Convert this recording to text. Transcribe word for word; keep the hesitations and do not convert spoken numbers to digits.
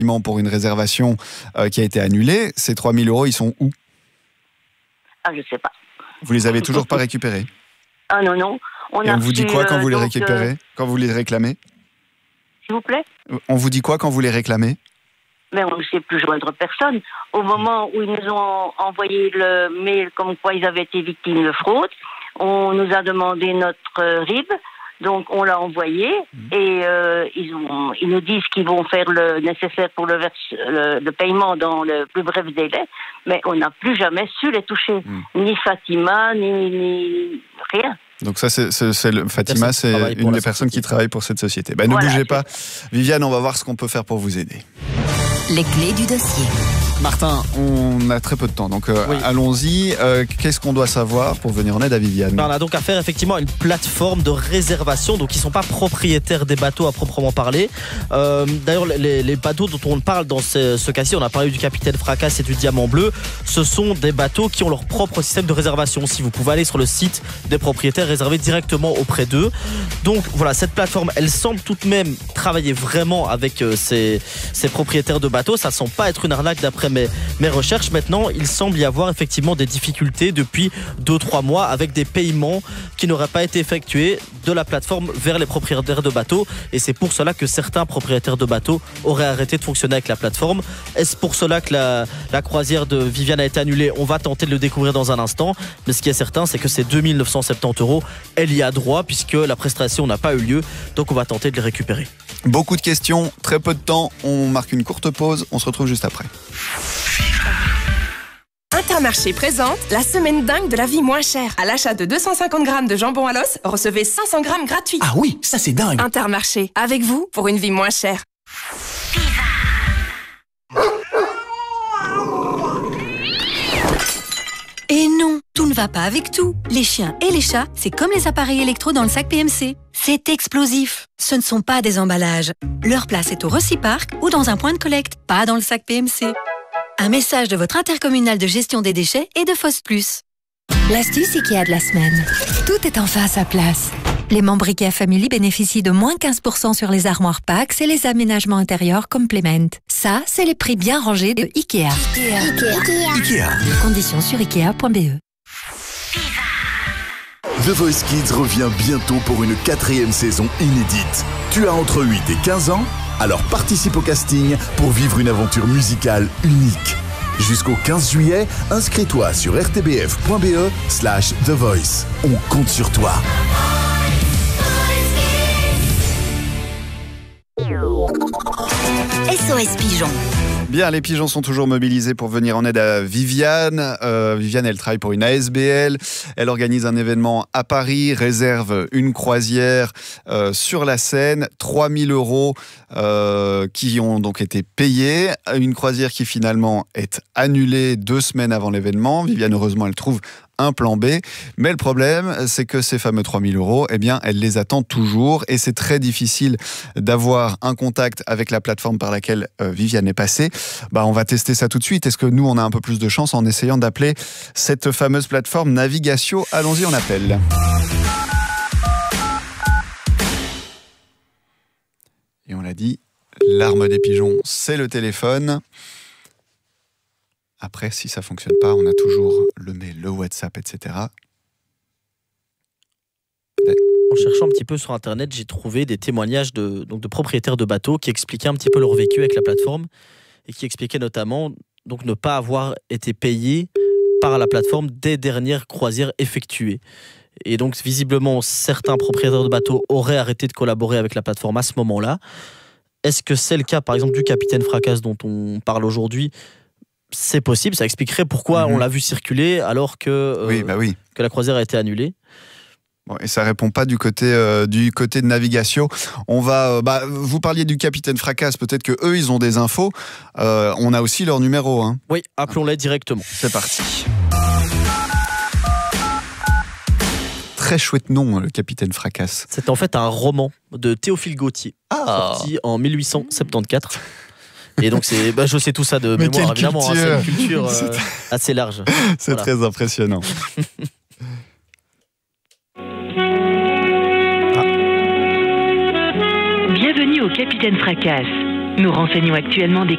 pour une réservation euh, qui a été annulée. Ces trois mille euros, ils sont où? Ah, je sais pas. Vous les avez toujours pas récupérés? Ah non, non. On Et a on vous dit reçu, quoi quand euh, vous les donc, récupérez? euh, Quand vous les réclamez? S'il vous plaît? On vous dit quoi quand vous les réclamez? Mais on ne sait plus joindre personne. Au moment où ils nous ont envoyé le mail comme quoi ils avaient été victimes de fraude, on nous a demandé notre euh, R I B, donc on l'a envoyé mmh. et euh, ils, ont, ils nous disent qu'ils vont faire le nécessaire pour le, verse, le, le paiement dans le plus bref délai, mais on n'a plus jamais su les toucher, mmh. ni Fatima, ni, ni rien. Donc ça, c'est, c'est, c'est le, Fatima, c'est une des personnes qui travaille pour cette société. Ben, voilà, ne bougez pas. Viviane, on va voir ce qu'on peut faire pour vous aider. Les clés du dossier. Martin, on a très peu de temps, donc euh, oui. allons-y. Euh, qu'est-ce qu'on doit savoir pour venir en aide à Viviane? On a donc affaire effectivement à une plateforme de réservation, donc ils ne sont pas propriétaires des bateaux à proprement parler. Euh, d'ailleurs, les, les bateaux dont on parle dans ce, ce cas-ci, on a parlé du Capitaine Fracasse et du Diamant Bleu, ce sont des bateaux qui ont leur propre système de réservation. Si vous pouvez aller sur le site des propriétaires, réserver directement auprès d'eux. Donc voilà, cette plateforme, elle semble tout de même travailler vraiment avec euh, ces, ces propriétaires de bateaux. Ça ne semble pas être une arnaque d'après Mes, mes recherches. Maintenant, il semble y avoir effectivement des difficultés depuis deux trois mois avec des paiements qui n'auraient pas été effectués de la plateforme vers les propriétaires de bateaux, et c'est pour cela que certains propriétaires de bateaux auraient arrêté de fonctionner avec la plateforme. Est-ce pour cela que la, la croisière de Viviane a été annulée? On va tenter de le découvrir dans un instant, mais ce qui est certain, c'est que ces deux mille neuf cent soixante-dix euros, elle y a droit puisque la prestation n'a pas eu lieu, donc on va tenter de les récupérer. Beaucoup de questions, très peu de temps, on marque une courte pause, on se retrouve juste après. Intermarché présente la semaine dingue de la vie moins chère. À l'achat de deux cent cinquante grammes de jambon à l'os, recevez cinq cents grammes gratuits. Ah oui, ça c'est dingue. Intermarché, avec vous pour une vie moins chère. Et non, tout ne va pas avec tout. Les chiens et les chats, c'est comme les appareils électro dans le sac P M C. C'est explosif. Ce ne sont pas des emballages. Leur place est au Reciparc ou dans un point de collecte, pas dans le sac P M C. Un message de votre intercommunal de gestion des déchets et de Foss Plus. L'astuce Ikea de la semaine. Tout est enfin à sa place. Les membres Ikea Family bénéficient de moins quinze pour cent sur les armoires Pax et les aménagements intérieurs Complement. Ça, c'est les prix bien rangés de Ikea. Ikea. Ikea. Ikea. Conditions sur ikea point b e. The Voice Kids revient bientôt pour une quatrième saison inédite. Tu as entre huit et quinze ans? Alors participe au casting pour vivre une aventure musicale unique. Jusqu'au quinze juillet, inscris-toi sur r t b f point b e slash The Voice. On compte sur toi. S O S Pigeon. Bien, les pigeons sont toujours mobilisés pour venir en aide à Viviane. Euh, Viviane, elle travaille pour une A S B L. Elle organise un événement à Paris, réserve une croisière euh, sur la Seine. trois mille euros euh, qui ont donc été payés. Une croisière qui finalement est annulée deux semaines avant l'événement. Viviane, heureusement, elle trouve un plan B. Mais le problème, c'est que ces fameux trois mille euros, eh bien, elle les attend toujours. Et c'est très difficile d'avoir un contact avec la plateforme par laquelle euh, Viviane est passée. Bah, on va tester ça tout de suite. Est-ce que nous, on a un peu plus de chance en essayant d'appeler cette fameuse plateforme Navigatio? Allons-y, on appelle. Et on l'a dit, l'arme des pigeons, c'est le téléphone. Après, si ça ne fonctionne pas, on a toujours le mail, le WhatsApp, et cetera. En cherchant un petit peu sur Internet, j'ai trouvé des témoignages de, donc de propriétaires de bateaux qui expliquaient un petit peu leur vécu avec la plateforme et qui expliquaient notamment donc, ne pas avoir été payés par la plateforme des dernières croisières effectuées. Et donc, visiblement, certains propriétaires de bateaux auraient arrêté de collaborer avec la plateforme à ce moment-là. Est-ce que c'est le cas, par exemple, du Capitaine Fracasse dont on parle aujourd'hui? C'est possible, ça expliquerait pourquoi mmh. on l'a vu circuler alors que, euh, oui, bah oui. que la croisière a été annulée. Bon, et ça répond pas du côté euh, du côté de Navigatio. On va, euh, bah, vous parliez du Capitaine Fracasse, peut-être que eux ils ont des infos. Euh, on a aussi leur numéro. Hein. Oui, appelons-les directement. C'est parti. Très chouette nom, le Capitaine Fracasse. C'est en fait un roman de Théophile Gautier, ah. sorti en mille huit cent soixante-quatorze. Et donc, c'est, bah, je sais tout ça de Mais mémoire, évidemment. Hein, c'est une culture euh, c'est... assez large. C'est voilà. Très impressionnant. Bienvenue au Capitaine Fracasse. Nous renseignons actuellement des